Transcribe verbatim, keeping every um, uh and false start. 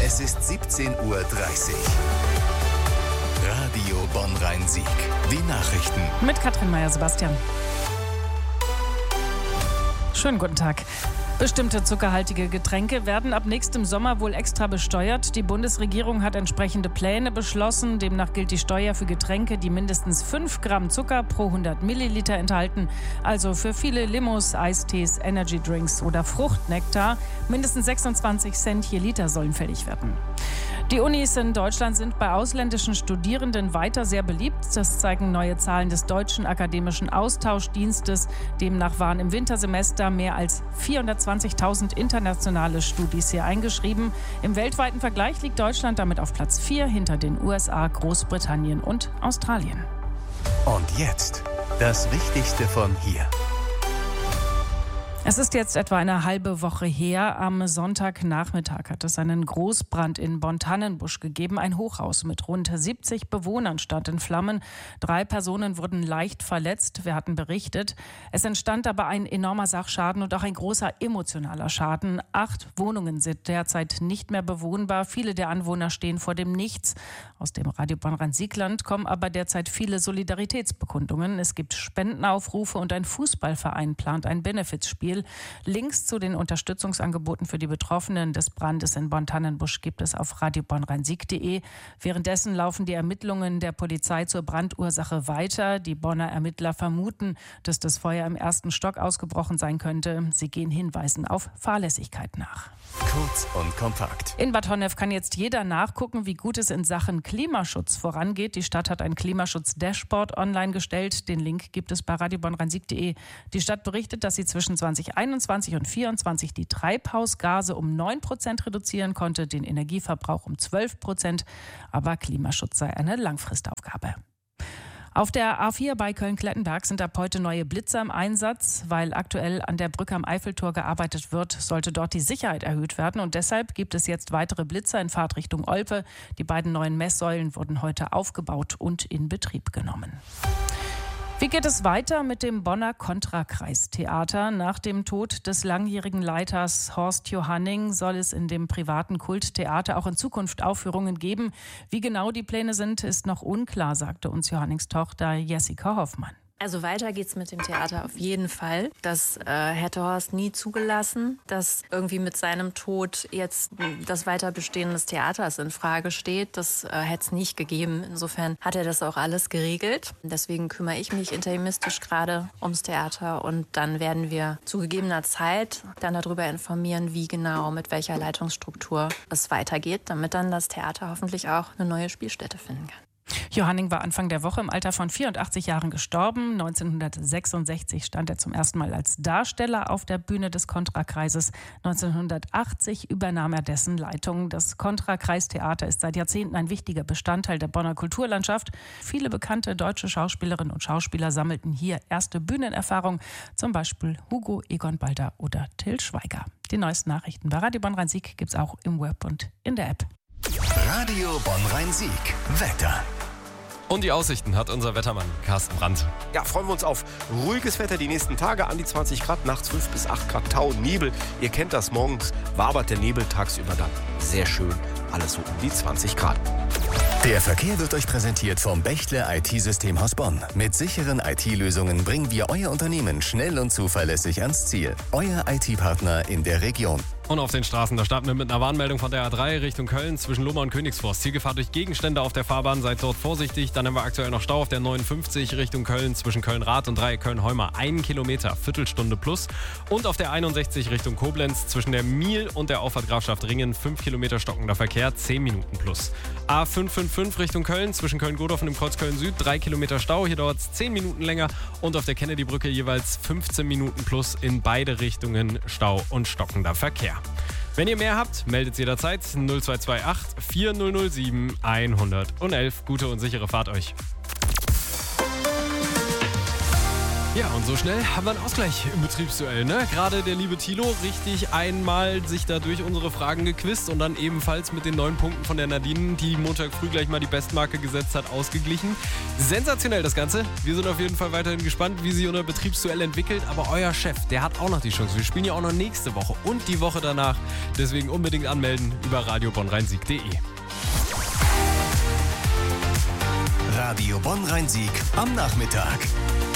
Es ist siebzehn Uhr dreißig. Radio Bonn-Rhein-Sieg. Die Nachrichten. Mit Katrin Meier-Sebastian. Schönen guten Tag. Bestimmte zuckerhaltige Getränke werden ab nächstem Sommer wohl extra besteuert. Die Bundesregierung hat entsprechende Pläne beschlossen. Demnach gilt die Steuer für Getränke, die mindestens fünf Gramm Zucker pro hundert Milliliter enthalten. Also für viele Limos, Eistees, Energydrinks oder Fruchtnektar. Mindestens sechsundzwanzig Cent je Liter sollen fällig werden. Die Unis in Deutschland sind bei ausländischen Studierenden weiter sehr beliebt. Das zeigen neue Zahlen des Deutschen Akademischen Austauschdienstes. Demnach waren im Wintersemester mehr als vierhundertzwanzigtausend internationale Studis hier eingeschrieben. Im weltweiten Vergleich liegt Deutschland damit auf Platz vier hinter den U S A, Großbritannien und Australien. Und jetzt das Wichtigste von hier. Es ist jetzt etwa eine halbe Woche her. Am Sonntagnachmittag hat es einen Großbrand in Bonn-Tannenbusch gegeben. Ein Hochhaus mit rund siebzig Bewohnern stand in Flammen. Drei Personen wurden leicht verletzt. Wir hatten berichtet. Es entstand aber ein enormer Sachschaden und auch ein großer emotionaler Schaden. Acht Wohnungen sind derzeit nicht mehr bewohnbar. Viele der Anwohner stehen vor dem Nichts. Aus dem Radio Bonn-Rhein-Sieg-Land kommen aber derzeit viele Solidaritätsbekundungen. Es gibt Spendenaufrufe und ein Fußballverein plant ein Benefizspiel. Links zu den Unterstützungsangeboten für die Betroffenen des Brandes in Bonn-Tannenbusch gibt es auf radio bonn rhein sieg punkt de. Währenddessen laufen die Ermittlungen der Polizei zur Brandursache weiter. Die Bonner Ermittler vermuten, dass das Feuer im ersten Stock ausgebrochen sein könnte. Sie gehen Hinweisen auf Fahrlässigkeit nach. Kurz und kompakt. In Bad Honnef kann jetzt jeder nachgucken, wie gut es in Sachen Klimaschutz vorangeht. Die Stadt hat ein Klimaschutz-Dashboard online gestellt. Den Link gibt es bei radio bonn rhein sieg punkt de. Die Stadt berichtet, dass sie zwischen zwanzig einundzwanzig und vierundzwanzig die Treibhausgase um neun Prozent reduzieren konnte, den Energieverbrauch um zwölf Prozent. Aber Klimaschutz sei eine Langfristaufgabe. Auf der A vier bei Köln-Klettenberg sind ab heute neue Blitzer im Einsatz. Weil aktuell an der Brücke am Eiffeltor gearbeitet wird, sollte dort die Sicherheit erhöht werden. Und deshalb gibt es jetzt weitere Blitzer in Fahrtrichtung Olpe. Die beiden neuen Messsäulen wurden heute aufgebaut und in Betrieb genommen. Wie geht es weiter mit dem Bonner Kontrakreistheater? Nach dem Tod des langjährigen Leiters Horst Johanning soll es in dem privaten Kulttheater auch in Zukunft Aufführungen geben. Wie genau die Pläne sind, ist noch unklar, sagte uns Johannings Tochter Jessica Hoffmann. Also weiter geht's mit dem Theater auf jeden Fall. Das äh, hätte Horst nie zugelassen, dass irgendwie mit seinem Tod jetzt das Weiterbestehen des Theaters in Frage steht. Das äh, hätte es nicht gegeben. Insofern hat er das auch alles geregelt. Deswegen kümmere ich mich interimistisch gerade ums Theater und dann werden wir zu gegebener Zeit dann darüber informieren, wie genau, mit welcher Leitungsstruktur es weitergeht, damit dann das Theater hoffentlich auch eine neue Spielstätte finden kann. Johanning war Anfang der Woche im Alter von vierundachtzig Jahren gestorben. neunzehnhundertsechsundsechzig stand er zum ersten Mal als Darsteller auf der Bühne des Kontrakreises. neunzehnhundertachtzig übernahm er dessen Leitung. Das Kontrakreistheater ist seit Jahrzehnten ein wichtiger Bestandteil der Bonner Kulturlandschaft. Viele bekannte deutsche Schauspielerinnen und Schauspieler sammelten hier erste Bühnenerfahrung, zum Beispiel Hugo Egon Balder oder Till Schweiger. Die neuesten Nachrichten bei Radio Bonn-Rhein-Sieg gibt es auch im Web und in der App. Radio Bonn-Rhein-Sieg. Wetter. Und die Aussichten hat unser Wettermann Carsten Brandt. Ja, freuen wir uns auf ruhiges Wetter die nächsten Tage, an die zwanzig Grad, nachts fünf bis acht Grad Tau, Nebel. Ihr kennt das, morgens wabert der Nebel, tagsüber dann sehr schön, alles so um die zwanzig Grad. Der Verkehr wird euch präsentiert vom Bechtle I T-Systemhaus Bonn. Mit sicheren I T-Lösungen bringen wir euer Unternehmen schnell und zuverlässig ans Ziel. Euer I T-Partner in der Region. Und auf den Straßen, da starten wir mit einer Warnmeldung von der A drei Richtung Köln zwischen Lohmar und Königsforst. Zielgefahr durch Gegenstände auf der Fahrbahn, seid dort vorsichtig. Dann haben wir aktuell noch Stau auf der neunundfünfzig Richtung Köln zwischen Köln-Rath und Dreieck Köln-Heumer. Einen Kilometer, Viertelstunde plus. Und auf der einundsechzig Richtung Koblenz zwischen der Miel und der Auffahrt Grafschaft Ringen fünf Kilometer stockender Verkehr, zehn Minuten plus. A fünf fünf fünf Richtung Köln zwischen Köln-Godorf und dem Kreuz Köln-Süd, drei Kilometer Stau. Hier dauert es zehn Minuten länger. Und auf der Kennedy-Brücke jeweils fünfzehn Minuten plus in beide Richtungen Stau und stockender Verkehr. Wenn ihr mehr habt, meldet jederzeit null zwei zwei acht vier null null sieben eins eins eins. Gute und sichere Fahrt euch. Ja, und so schnell haben wir einen Ausgleich im Betriebsduell, ne? Gerade der liebe Thilo richtig einmal sich da durch unsere Fragen gequizt und dann ebenfalls mit den neun Punkten von der Nadine, die Montag früh gleich mal die Bestmarke gesetzt hat, ausgeglichen. Sensationell das Ganze. Wir sind auf jeden Fall weiterhin gespannt, wie sich unser Betriebsduell entwickelt. Aber euer Chef, der hat auch noch die Chance. Wir spielen ja auch noch nächste Woche und die Woche danach. Deswegen unbedingt anmelden über radio bonn rhein sieg punkt de. Radio Bonn-Rhein-Sieg am Nachmittag.